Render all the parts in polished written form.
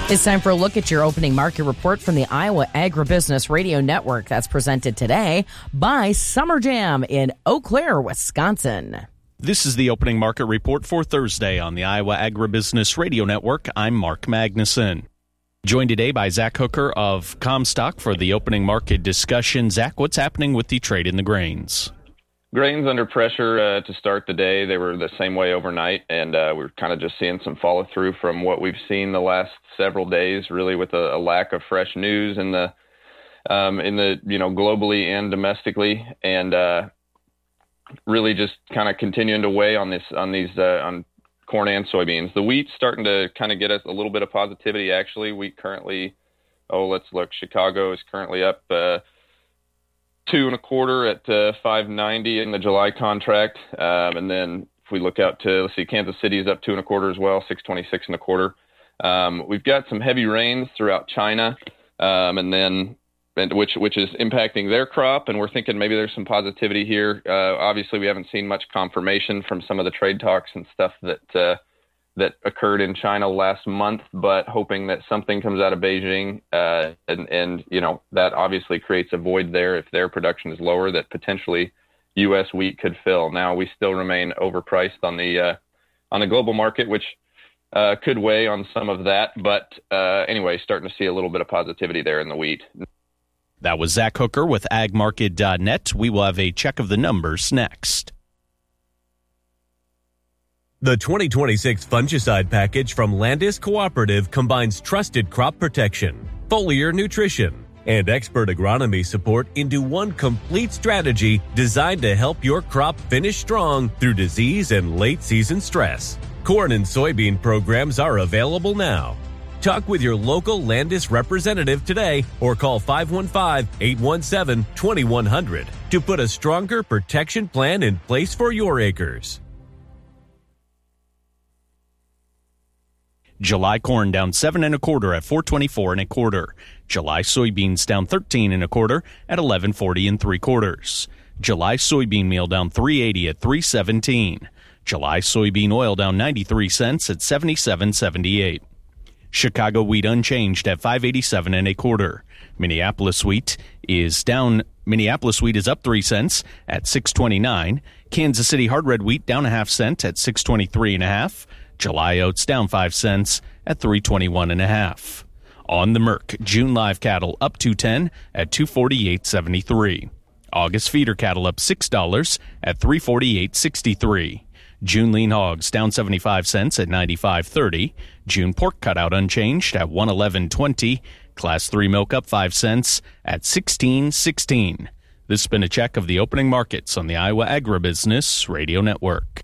It's time for a look at your opening market report from the Iowa Agribusiness Radio Network. That's presented today by Summer Jam in Eau Claire, Wisconsin. This is the opening market report for Thursday on the Iowa Agribusiness Radio Network. I'm Mark Magnuson. Joined today by Zach Hooker of Comstock for the opening market discussion. Zach, what's happening with the trade in the grains? Grains under pressure to start the day. They were the same way overnight, and we're kind of just seeing some follow through from what we've seen the last several days, really with a lack of fresh news in the globally and domestically, and really just kind of continuing to weigh on corn and soybeans. The wheat's starting to kind of get us a little bit of positivity. Actually, wheat currently, let's look. Chicago is currently up 2 1/4 at $5.90 in the July contract, and then if we look out to Kansas City is up 2 1/4 as well, 626 1/4. We've got some heavy rains throughout China, which is impacting their crop, and we're thinking maybe there's some positivity here. Obviously, we haven't seen much confirmation from some of the trade talks and stuff that occurred in China last month, but hoping that something comes out of Beijing, and that obviously creates a void there if their production is lower that potentially U.S. wheat could fill. Now we still remain overpriced on the global market, which could weigh on some of that, but anyway, starting to see a little bit of positivity there in the wheat. That was Zach Hooker with agmarket.net. We will have a check of the numbers next. The 2026 fungicide package from Landis Cooperative combines trusted crop protection, foliar nutrition, and expert agronomy support into one complete strategy designed to help your crop finish strong through disease and late-season stress. Corn and soybean programs are available now. Talk with your local Landis representative today or call 515-817-2100 to put a stronger protection plan in place for your acres. July corn down 7 1/4 at $4.24 1/4. July soybeans down 13 1/4 at $11.40 3/4. July soybean meal down $3.80 at $3.17. July soybean oil down 93 cents at $77.78. Chicago wheat unchanged at $5.87 1/4. Minneapolis wheat is down. Minneapolis wheat is up 3 cents at $6.29. Kansas City hard red wheat down 1/2 cent at $6.23 1/2. July oats down 5 cents at $3.21 1/2. On the Merc, June live cattle up 210 at $248.73. August feeder cattle up $6 at $348.63. June lean hogs down 75 cents at $95.30. June pork cutout unchanged at $111.20. Class 3 milk up 5 cents at $16.16. This has been a check of the opening markets on the Iowa Agribusiness Radio Network.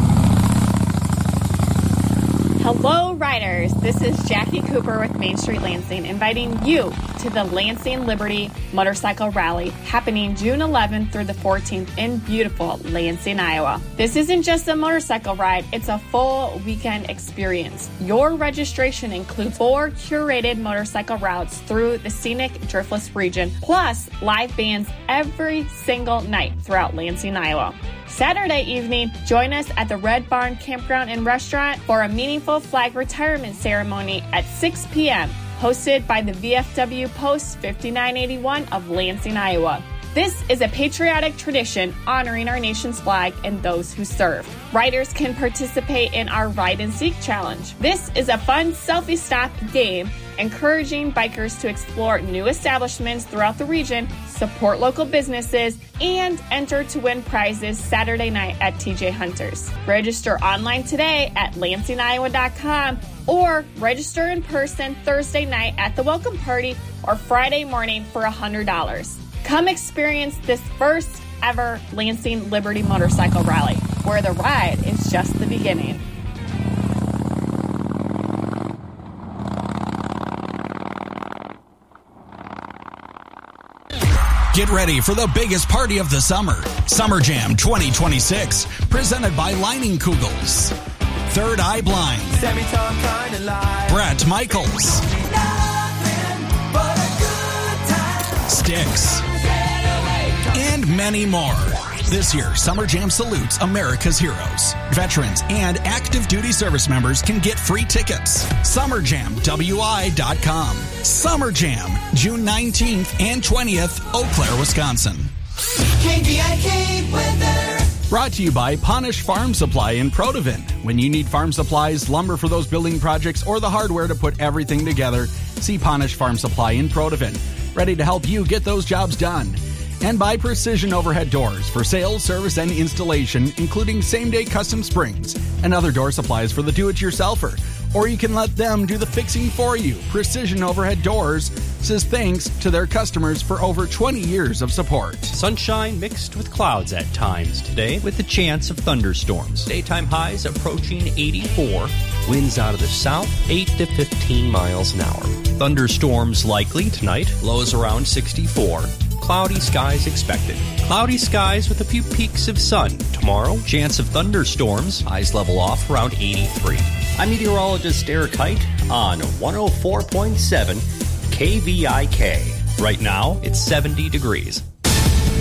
Hello, riders. This is Jackie Cooper with Main Street Lansing, inviting you to the Lansing Liberty Motorcycle Rally happening June 11th through the 14th in beautiful Lansing, Iowa. This isn't just a motorcycle ride, it's a full weekend experience. Your registration includes 4 curated motorcycle routes through the scenic driftless region, plus live bands every single night throughout Lansing, Iowa. Saturday evening, join us at the Red Barn Campground and Restaurant for a meaningful flag retirement ceremony at 6 p.m., hosted by the VFW Post 5981 of Lansing, Iowa. This is a patriotic tradition honoring our nation's flag and those who serve. Riders can participate in our Ride and Seek Challenge. This is a fun selfie stop game encouraging bikers to explore new establishments throughout the region, support local businesses, and enter to win prizes Saturday night at TJ Hunters. Register online today at lansingiowa.com or register in person Thursday night at the welcome party or Friday morning for $100. Come experience this first ever Lansing Liberty Motorcycle Rally, where the ride is just the beginning. Get ready for the biggest party of the summer. Summer Jam 2026, presented by Lining Kugels. Third Eye Blind. Brett Michaels. Styx. And many more. This year, Summer Jam salutes America's heroes. Veterans and active duty service members can get free tickets. SummerJamWI.com. Summer Jam, June 19th and 20th, Eau Claire, Wisconsin. KVIK weather. Brought to you by Ponish Farm Supply in Protivin. When you need farm supplies, lumber for those building projects, or the hardware to put everything together, see Ponish Farm Supply in Protivin. Ready to help you get those jobs done. And by Precision Overhead Doors for sales, service, and installation, including same-day custom springs and other door supplies for the do-it-yourselfer. Or you can let them do the fixing for you. Precision Overhead Doors says thanks to their customers for over 20 years of support. Sunshine mixed with clouds at times today with a chance of thunderstorms. Daytime highs approaching 84. Winds out of the south, 8 to 15 miles an hour. Thunderstorms likely tonight. Lows around 64. Cloudy skies expected. Cloudy skies with a few peaks of sun. Tomorrow, chance of thunderstorms. Highs level off around 83. I'm meteorologist Eric Height on 104.7 KVIK. Right now, it's 70 degrees.